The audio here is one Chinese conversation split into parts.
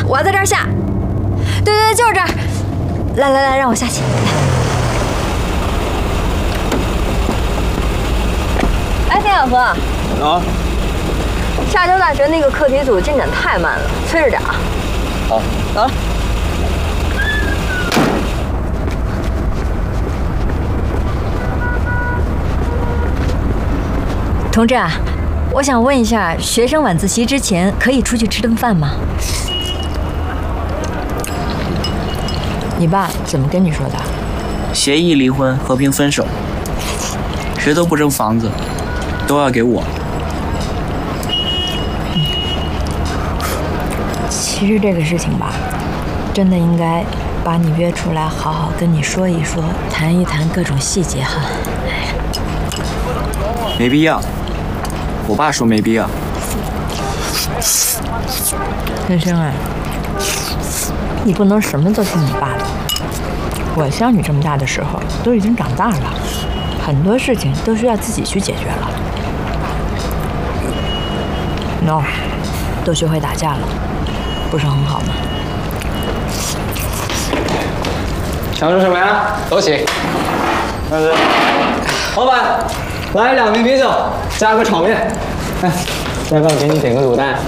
我要在这儿下。对对对，就是这儿。来来来，让我下去。哎，田小河。 啊。 沙丘大学那个课题组进展太慢了，催着点啊。 好， 走了。同志啊，我想问一下，学生晚自习之前可以出去吃顿饭吗？你爸怎么跟你说的？ 协议离婚，和平分手，谁都不争房子，都要给我。 其实这个事情吧，真的应该把你约出来，好好跟你说一说，谈一谈各种细节哈。 没必要，我爸说没必要。 天生啊，你不能什么都听你爸的。我像你这么大的时候，都已经长大了，很多事情都需要自己去解决了。No， 都学会打架了。不是很好吗？ 想吃什么呀？都行。老板，来2瓶啤酒，加个炒面。哎，要不要给你点个卤蛋？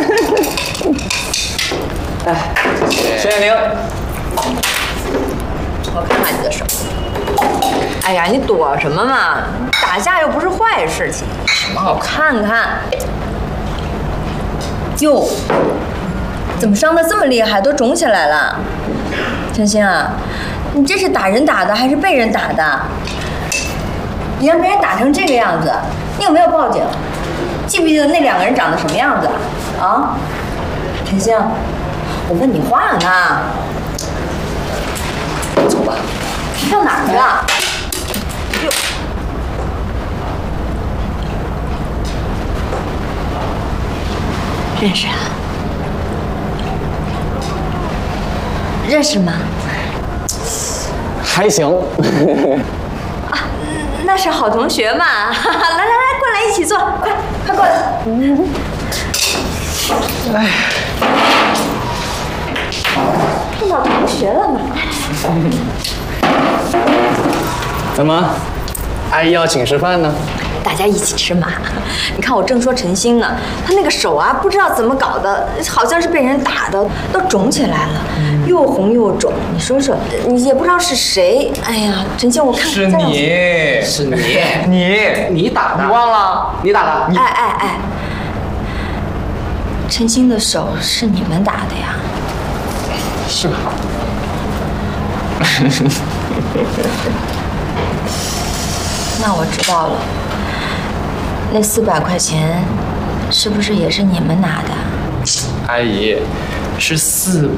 哎，谢谢您。 我看看你的手。哎呀，你躲什么嘛？打架又不是坏事情。什么？我看看。哟。怎么伤得这么厉害，都肿起来了？陈星啊，你这是打人打的还是被人打的？你让别人打成这个样子，你有没有报警？记不记得那2个人长得什么样子？啊？陈星，我问你话呢。 走吧。 上哪儿去啊？哟。认识啊？认识吗？ 还行。 啊，那是好同学嘛！来来来，过来一起坐，快过来。 哎， 碰到同学了嘛？ 怎么，阿姨要请吃饭呢？ 大家一起吃嘛。你看我正说陈星呢，他那个手啊，不知道怎么搞的，好像是被人打的，都肿起来了，又红又肿。你说说，你也不知道是谁。哎呀，陈星，我看是你，是你打的，你忘了？你打的。 哎，陈星的手是你们打的呀？ 是吧？ 那我知道了。那400块钱，是不是也是你们拿的？ 阿姨，是420。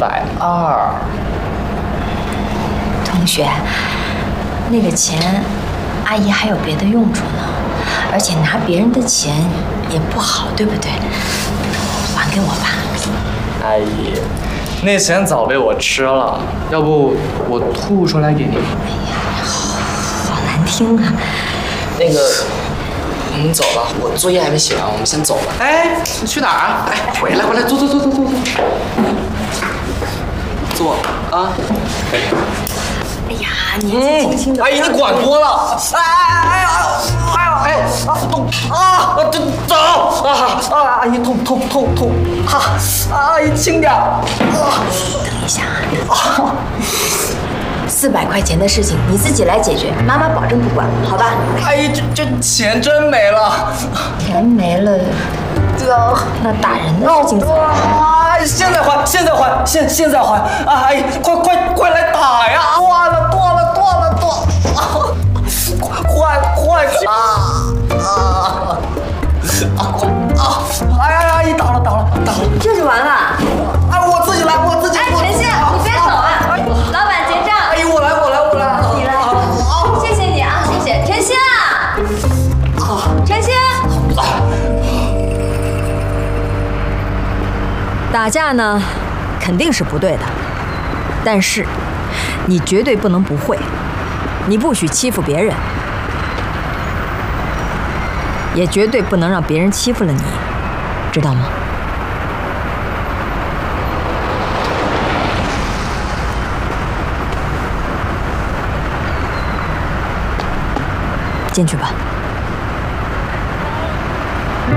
同学，那个钱，阿姨还有别的用处呢，而且拿别人的钱也不好，对不对？还给我吧。 阿姨，那钱早被我吃了，要不我吐出来给你。 哎呀，好难听啊！ 那个，我们走了，我作业还没写完，我们先走吧。 哎，你去哪儿啊？哎，回来，坐。坐啊。 哎呀，年纪轻轻的， 阿姨你管多了。痛啊！走啊！阿姨痛！哈！阿姨轻点。 等一下啊！400块钱的事情你自己来解决，妈妈保证不管，好吧？ 阿姨，这钱真没了。 钱没了，那打人的事情怎么办？ 现在还！现在还！啊！阿姨，快来打呀！断了！快去！哎呀！阿姨打了！ 这就完了？ 哎，我自己来。 哎，陈信，你别走啊！老板结账。 阿姨，我来。 你来。谢谢你啊，谢谢陈信啊。陈信。打架呢，肯定是不对的，但是你绝对不能不会，你不许欺负别人，也绝对不能让别人欺负了你，知道吗？ 进去吧。